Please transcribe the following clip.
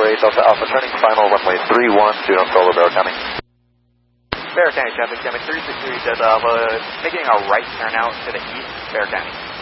8 Delta Alpha, turning final runway 31, do not solo Bear County. Bear County traffic, coming 363 Delta Alpha, making a right turnout to the east, Bear County.